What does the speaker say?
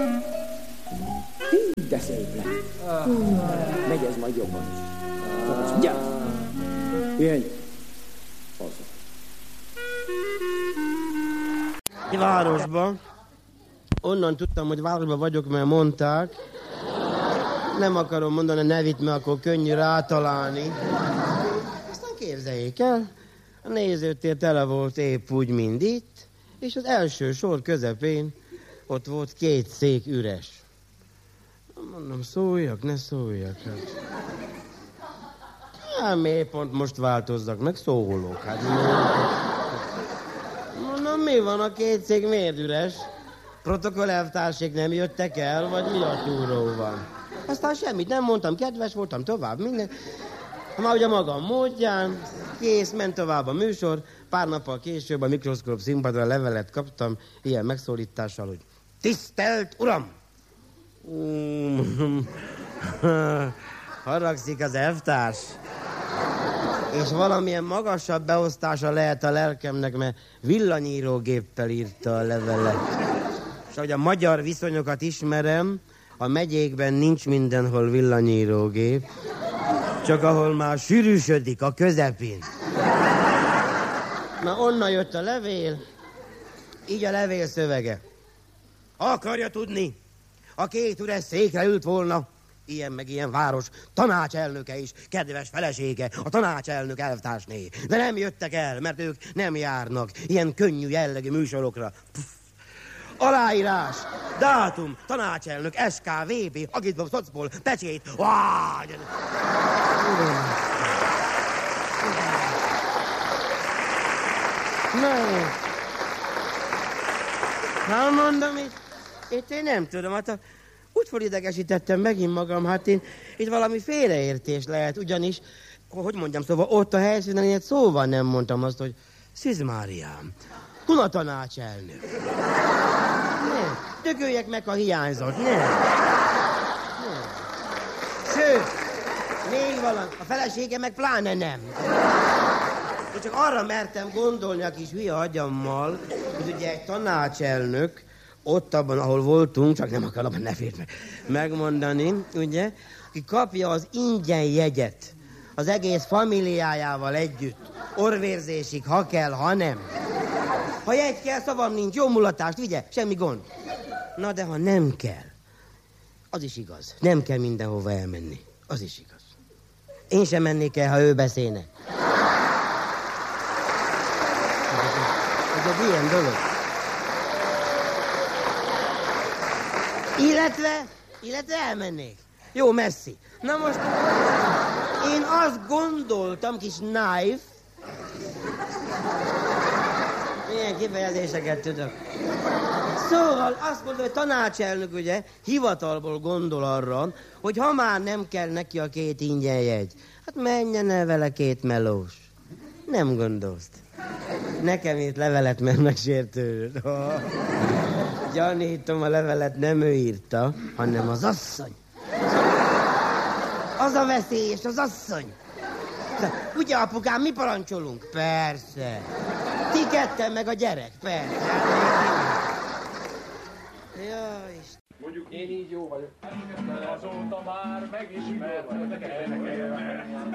Hí, de szép lett. Megy ez majd jobban is. Gyere! Pihenj! Haza. Városba. Onnan tudtam, hogy városban vagyok, mert mondták. Nem akarom mondani a nevét, mert akkor könnyű rátalálni. Aztán képzeljék el, a nézőtér tele volt épp úgy, mint itt, és az első sor közepén ott volt 2 szék üres. Mondom, szóljak, ne szóljak. Hát miért pont most változzak, meg szólok. Hát mondom, mi van, a 2 szék miért üres? Protokoll elvtársék nem jöttek el, vagy mi a túró van? Aztán semmit nem mondtam, kedves voltam, tovább minden. Már ugye magam módján, kész, ment tovább a műsor. Pár nappal később a mikroszkóp színpadra levelet kaptam, ilyen megszólítással, hogy tisztelt Uram! Haragszik az elvtárs. És valamilyen magasabb beosztása lehet a lelkemnek, mert villanyírógéppel írta a levelet. És ahogy a magyar viszonyokat ismerem, a megyékben nincs mindenhol villanyírógép, csak ahol már sűrűsödik a közepén. Na, onnan jött a levél, így a levél szövege. Akarja tudni, a 2 üres székre ült volna, ilyen meg ilyen város tanácselnöke is, kedves felesége, a tanácselnök elvtársné. De nem jöttek el, mert ők nem járnak ilyen könnyű jellegű műsorokra. Aláírás, dátum, tanácselnök, SKVB, Agitbab, Szocpol, pecsét. Na, mondom, itt én nem tudom, hát úgy felidegesítettem megint magam, hát itt valami félreértés lehet, ugyanis, hogy mondjam, szóval ott a helyszínen ilyet szóval nem mondtam azt, hogy Szűz Máriám, Kuna tanácselnök. Nem, dögöljek meg, ha hiányzott, nem. Sőt, még valami, a felesége meg pláne nem. Én csak arra mertem gondolni a kis hülye agyammal, hogy ugye egy tanácselnök, ott abban, ahol voltunk, csak nem akarom a nevét megmondani, ugye, aki kapja az ingyen jegyet az egész familiájával együtt, orvérzésig, ha kell, ha nem. Ha jegy kell, szavam nincs, jó mulatást, vigye, semmi gond. Na, de ha nem kell, az is igaz. Nem kell mindenhova elmenni. Az is igaz. Én sem mennék el, ha ő beszélne. Ez egy ilyen dolog. Illetve elmennék. Jó, messzi. Na most, én azt gondoltam, kis knife, milyen kifejezéseket tudok. Szóval azt mondom, hogy tanácselnök, ugye, hivatalból gondol arra, hogy ha már nem kell neki a 2 ingyen jegy, hát menjen el vele 2 melós. Nem gondolsz. Nekem itt levelet mennek sértőről. Gyanítom, a levelet nem ő írta, hanem az asszony. Az a veszélyes, az asszony. Ugye, apukám, mi parancsolunk? Persze. Ti ketten meg a gyerek, persze. Jaj, mondjuk én így jó vagyok. Azóta már megismertek.